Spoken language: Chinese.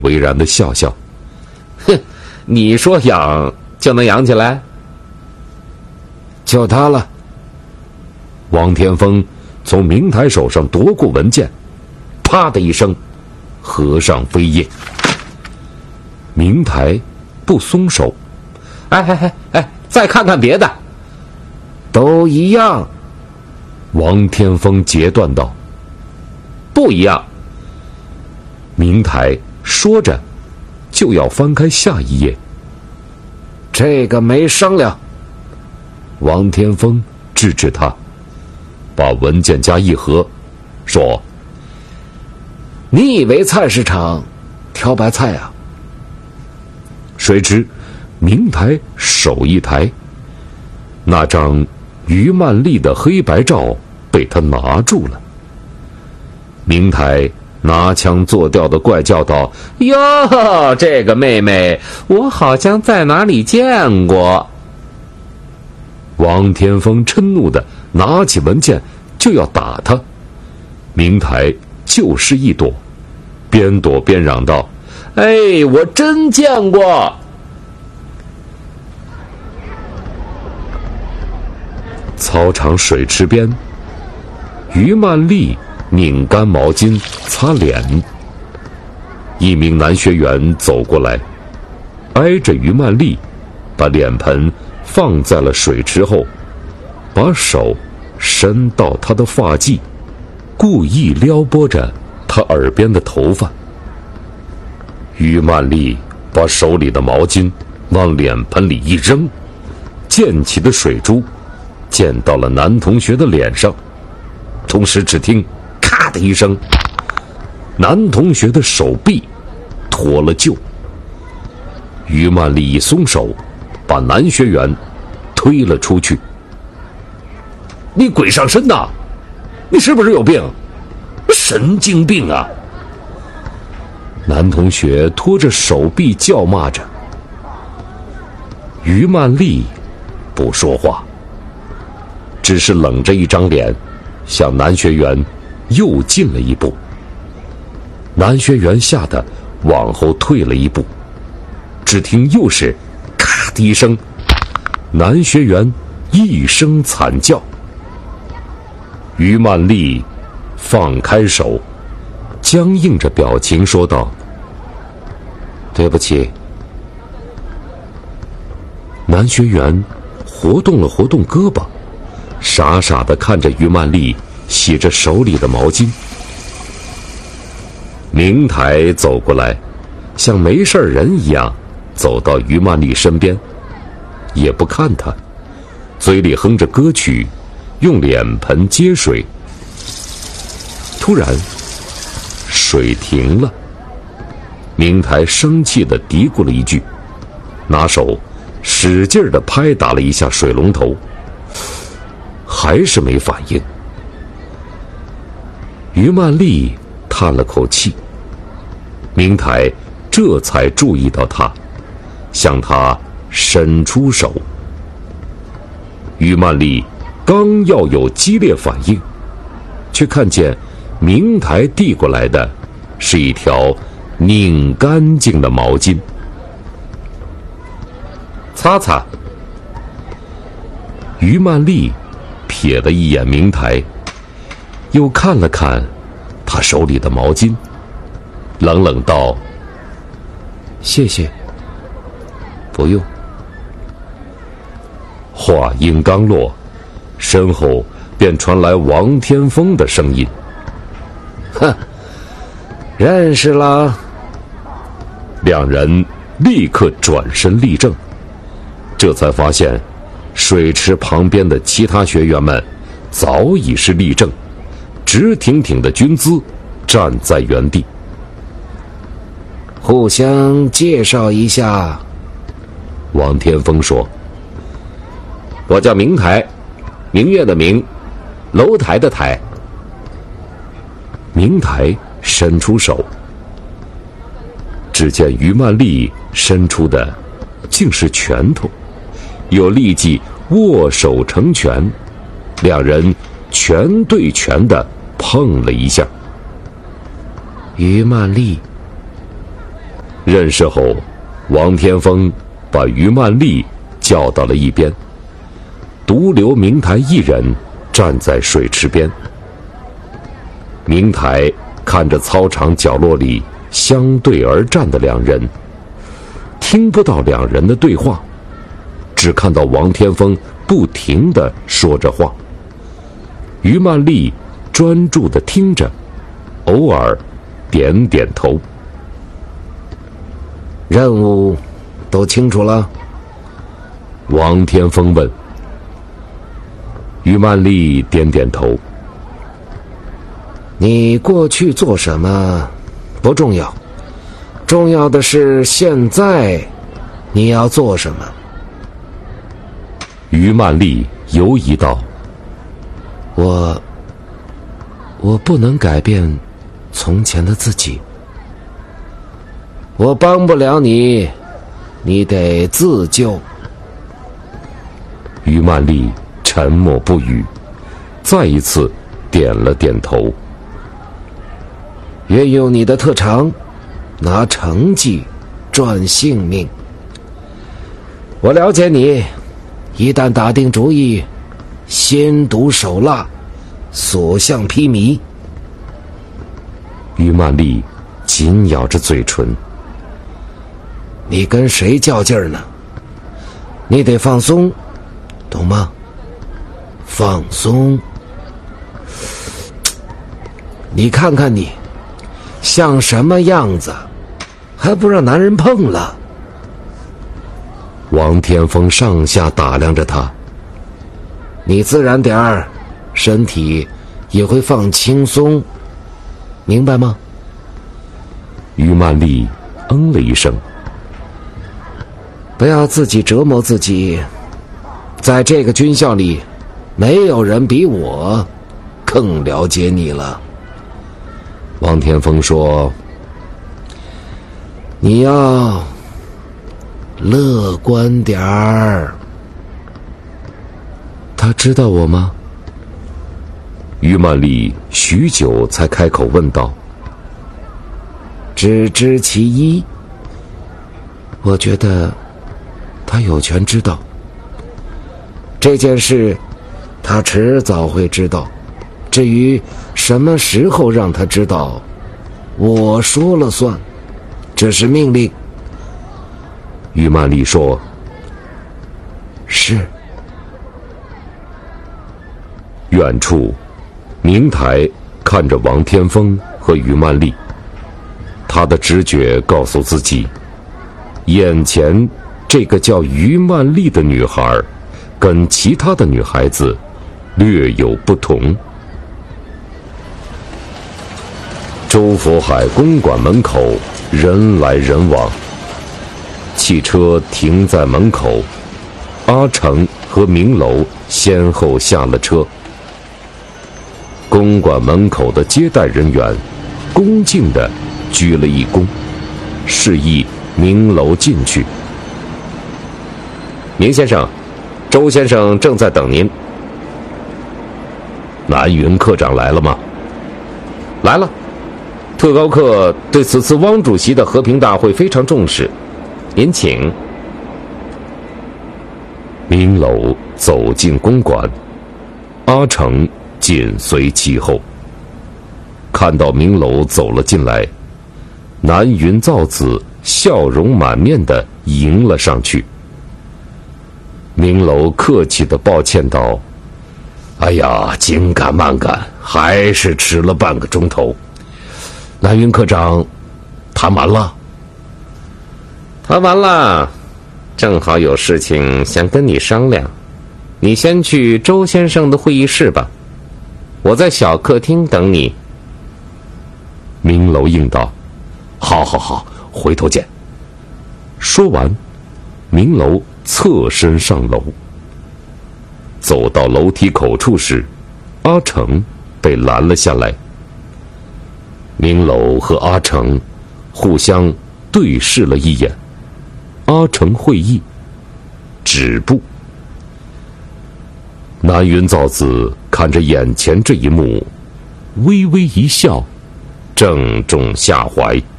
巍然地笑笑：“ 哼，你说养就能养起来？ 就他了。” 王天风从明台手上夺过文件，啪的一声，合上飞页。明台不松手：“ 哎，再看看别的。” 都一样。 王天风截断道：“ 不一样。” 明台说着就要翻开下一页。 这个没商量。 王天风制止他，把文件夹一合，说：“ 你以为菜市场挑白菜啊？” 谁知明台手一抬，那张于曼丽的黑白照被他拿住了。明台拿腔作调的怪叫道：“ 哟，这个妹妹我好像在哪里见过。” 王天风嗔怒的拿起文件就要打他，明台就是一躲，边躲边嚷道：“ 哎，我真见过！” 操场水池边，于曼丽拧干毛巾擦脸。一名男学员走过来，挨着于曼丽，把脸盆放在了水池后，把手伸到她的发髻，故意撩拨着她耳边的头发。于曼丽把手里的毛巾往脸盆里一扔，溅起的水珠溅到了男同学的脸上，同时只听咔的一声，男同学的手臂脱了臼。于曼丽一松手，把男学员推了出去。“你鬼上身呐！你是不是有病？神经病啊！”男同学拖着手臂叫骂着。于曼丽不说话，只是冷着一张脸向男学员又进了一步。男学员吓得往后退了一步，只听又是咔的一声，男学员一声惨叫。于曼丽放开手，僵硬着表情说道：“对不起。”男学员活动了活动胳膊，傻傻地看着于曼丽洗着手里的毛巾。明台走过来，像没事人一样走到于曼丽身边，也不看她，嘴里哼着歌曲，用脸盆接水。突然水停了，明台生气地嘀咕了一句，拿手使劲地拍打了一下水龙头，还是没反应。于曼丽叹了口气，明台这才注意到他，向他伸出手。于曼丽刚要有激烈反应，却看见明台递过来的是一条拧干净的毛巾。擦擦。于曼丽瞥了一眼明台，又看了看他手里的毛巾，冷冷道：“ 谢谢。不用。” 话音刚落，身后便传来王天风的声音：“ 哼，认识了。” 两人立刻转身立正，这才发现水池旁边的其他学员们早已是立正，直挺挺的军姿站在原地。 互相介绍一下。 王天风说：“ 我叫明台，明月的明，楼台的台。” 明台伸出手，只见于曼丽伸出的竟是拳头，又立即握手成拳，两人拳对拳的碰了一下。 于曼丽， 认识后，王天风把于曼丽叫到了一边，独留明台一人站在水池边。明台看着操场角落里相对而站的两人，听不到两人的对话，只看到王天风不停地说着话。于曼丽专注地听着，偶尔点点头。 任务都清楚了？ 王天风问。于曼丽点点头。 你过去做什么不重要，重要的是现在你要做什么。 于曼丽犹疑道： 我不能改变从前的自己，我帮不了你，你得自救。 于曼丽沉默不语，再一次点了点头。 运用你的特长，拿成绩赚性命。我了解你，一旦打定主意，心毒手辣，所向披靡。 于曼丽紧咬着嘴唇。 你跟谁较劲儿呢？你得放松，懂吗？放松。你看看你像什么样子，还不让男人碰了？ 王天风上下打量着他。 你自然点儿，身体也会放轻松，明白吗？ 于曼丽嗯了一声。 不要自己折磨自己，在这个军校里，没有人比我更了解你了。 王天风说： 你要乐观点儿。他知道我吗？ 于曼丽许久才开口问道。 只知其一。我觉得他有权知道这件事，他迟早会知道。至于什么时候让他知道，我说了算，这是命令。 于曼丽说： 是。 远处，明台看着王天风和于曼丽，他的直觉告诉自己，眼前这个叫于曼丽的女孩跟其他的女孩子略有不同。周佛海公馆门口人来人往，汽车停在门口，阿成和明楼先后下了车。公馆门口的接待人员恭敬地鞠了一躬，示意明楼进去。 明先生，周先生正在等您。 南云科长来了吗？ 来了。特高课对此次汪主席的和平大会非常重视，您请。 明楼走进公馆，阿成紧随其后。看到明楼走了进来，南云造子笑容满面地迎了上去。明楼客气地抱歉道：哎呀，紧赶慢赶，还是迟了半个钟头。南云科长谈完了？ 谈完了，正好有事情想跟你商量。你先去周先生的会议室吧，我在小客厅等你。 明楼应道：好好好，回头见。说完，明楼侧身上楼。走到楼梯口处时，阿成被拦了下来。明楼和阿成互相对视了一眼，阿成会意，止步。南云造子看着眼前这一幕，微微一笑，正中下怀。